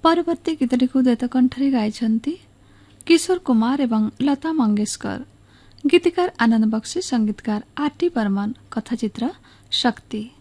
परवर्ती गीतटीକୁ द्वैत कण्ठରେ गाइछन्ति किशोर कुमार एवं लता मंगेशकर। गीतिकार आनंद बक्सी, संगीतकार आर टी बर्मन, कथाचित्र शक्ति।